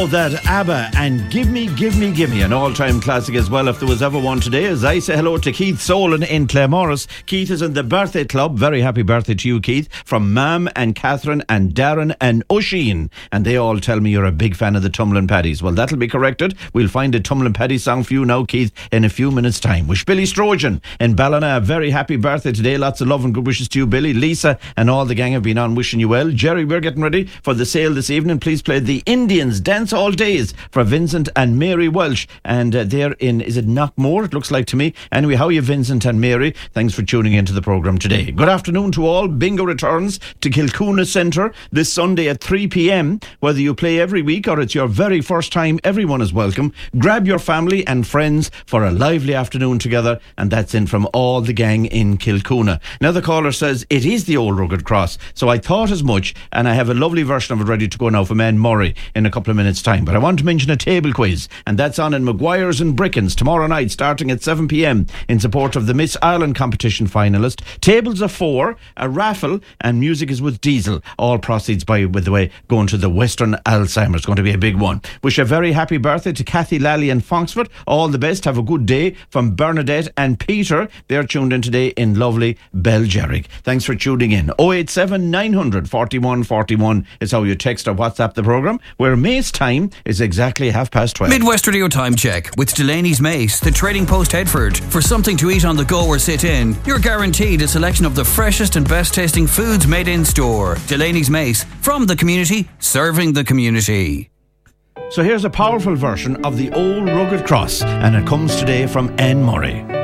That ABBA and Give Me, an all-time classic as well if there was ever one today. As I say hello to Keith Solon in Claremorris. Keith is in the birthday club. Very happy birthday to you, Keith, from Mam and Catherine and Darren and Oisin. And they all tell me you're a big fan of the Tumblin' Paddies. Well, that'll be corrected. We'll find a Tumblin' Paddy song for you now, Keith, in a few minutes' time. Wish Billy Strojan in Ballina a very happy birthday today. Lots of love and good wishes to you, Billy. Lisa and all the gang have been on wishing you well. Jerry, we're getting ready for the sale this evening. Please play the Indians Dance All Days for Vincent and Mary Welsh, and they're in, is it Knockmore? It looks like to me. Anyway, how are you, Vincent and Mary? Thanks for tuning into the programme today. Good afternoon to all. Bingo returns to Kilcoona Centre this Sunday at 3 p.m. Whether you play every week or it's your very first time, everyone is welcome. Grab your family and friends for a lively afternoon together, and that's in from all the gang in Kilcoona. Now the caller says it is the old rugged cross, so I thought as much, and I have a lovely version of it ready to go now from Anne Murray in a couple of minutes' time. But I want to mention a table quiz, and that's on in Maguire's and Brickens tomorrow night starting at 7 p.m. in support of the Miss Ireland competition finalist. Tables of 4, a raffle, and music is with Diesel. All proceeds, by the way, going to the Western Alzheimer's. Going to be a big one. Wish a very happy birthday to Kathy Lally in Fonksford. All the best. Have a good day from Bernadette and Peter. They're tuned in today in lovely Belgerrick. Thanks for tuning in. 087 900 41 41 is how you text or WhatsApp the programme, where May's time is exactly 12:30. Midwest Radio Time Check with Delaney's Mace, the Trading Post Headford. For something to eat on the go or sit in, you're guaranteed a selection of the freshest and best tasting foods made in store. Delaney's Mace, from the community, serving the community. So here's a powerful version of the old rugged cross, and it comes today from Anne Murray.